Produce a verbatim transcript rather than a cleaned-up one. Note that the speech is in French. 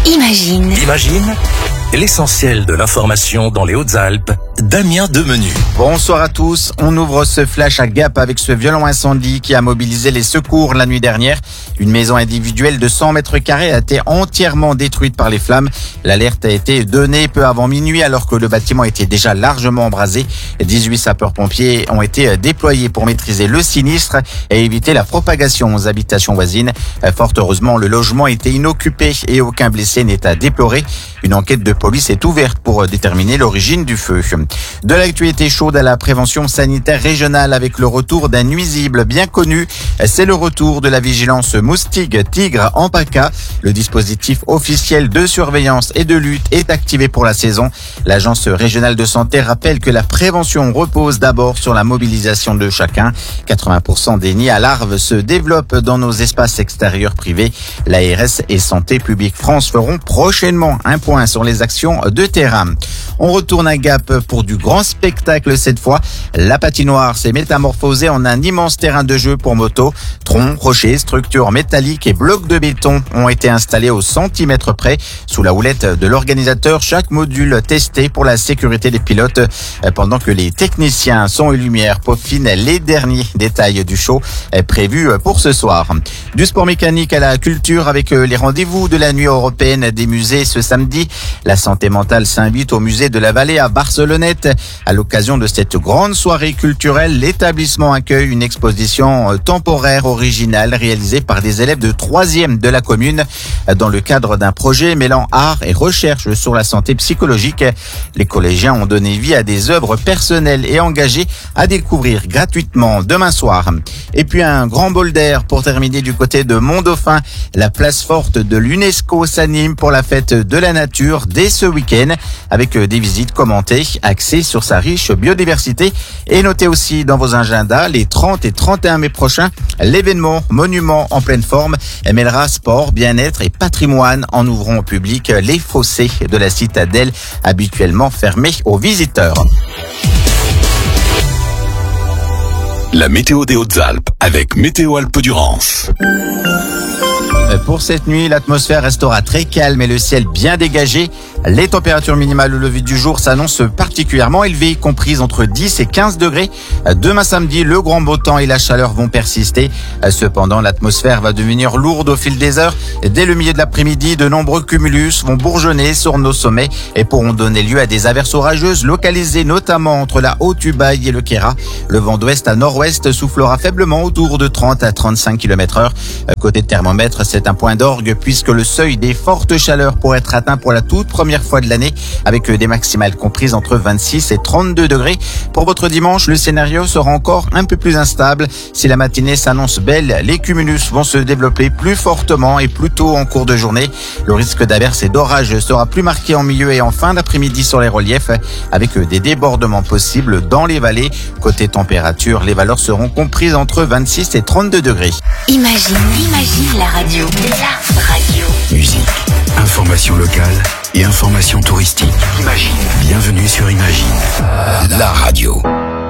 Imagine. Imagine l'essentiel de l'information dans les Hautes-Alpes. Damien Demenu. Bonsoir à tous. On ouvre ce flash à Gap avec ce violent incendie qui a mobilisé les secours la nuit dernière. Une maison individuelle de cent mètres carrés a été entièrement détruite par les flammes. L'alerte a été donnée peu avant minuit alors que le bâtiment était déjà largement embrasé. dix-huit sapeurs-pompiers ont été déployés pour maîtriser le sinistre et éviter la propagation aux habitations voisines. Fort heureusement, le logement était inoccupé et aucun blessé n'est à déplorer. Une enquête de police est ouverte pour déterminer l'origine du feu. De l'actualité chaude à la prévention sanitaire régionale avec le retour d'un nuisible bien connu. C'est le retour de la vigilance moustique tigre en PACA. Le dispositif officiel de surveillance et de lutte est activé pour la saison. L'agence régionale de santé rappelle que la prévention repose d'abord sur la mobilisation de chacun. quatre-vingts pour cent des nids à larves se développent dans nos espaces extérieurs privés. L'A R S et Santé publique France feront prochainement un point sur les actions de terrain. On retourne à Gap pour du grand spectacle cette fois. La patinoire s'est métamorphosée en un immense terrain de jeu pour moto. Troncs, rochers, structures métalliques et blocs de béton ont été installés au centimètre près. Sous la houlette de l'organisateur, chaque module testé pour la sécurité des pilotes. Pendant que les techniciens son et lumière peaufinent les derniers détails du show prévu pour ce soir. Du sport mécanique à la culture avec les rendez-vous de la nuit européenne des musées ce samedi. La santé mentale s'invite au musée de la Vallée à Barcelonnette. À l'occasion de cette grande soirée culturelle, l'établissement accueille une exposition temporaire originale réalisée par des élèves de troisième de la commune dans le cadre d'un projet mêlant art et recherche sur la santé psychologique. Les collégiens ont donné vie à des œuvres personnelles et engagées à découvrir gratuitement demain soir. Et puis un grand bol d'air pour terminer du côté de Mont-Dauphin. La place forte de l'UNESCO s'anime pour la fête de la nature dès ce week-end avec des visites commentées axées sur sa riche biodiversité. Et notez aussi dans vos agendas les trente et trente et un mai prochains, l'événement Monument en pleine forme mêlera sport, bien-être et patrimoine en ouvrant au public les fossés de la citadelle habituellement fermés aux visiteurs. La météo des Hautes-Alpes avec Météo Alpes-Durance. Pour cette nuit, l'atmosphère restera très calme et le ciel bien dégagé. Les températures minimales au lever du jour s'annoncent particulièrement élevées, comprises entre dix et quinze degrés. Demain samedi, le grand beau temps et la chaleur vont persister. Cependant, l'atmosphère va devenir lourde au fil des heures. Dès le milieu de l'après-midi, de nombreux cumulus vont bourgeonner sur nos sommets et pourront donner lieu à des averses orageuses localisées notamment entre la Haute-Ubaye et le Queyras. Le vent d'ouest à nord-ouest soufflera faiblement autour de trente à trente-cinq kilomètres heure. Côté thermomètre, c'est un point d'orgue puisque le seuil des fortes chaleurs pourrait être atteint pour la toute première fois de l'année avec des maximales comprises entre vingt-six et trente-deux degrés. Pour votre dimanche, le scénario sera encore un peu plus instable. Si la matinée s'annonce belle, les cumulus vont se développer plus fortement et plus tôt en cours de journée. Le risque d'averses et d'orages sera plus marqué en milieu et en fin d'après-midi sur les reliefs avec des débordements possibles dans les vallées. Côté température, les valeurs seront comprises entre vingt-six et trente-deux degrés. Imagine, imagine la radio. La radio. Musique, information locale et information touristique. Imagine. Bienvenue sur Imagine, la radio.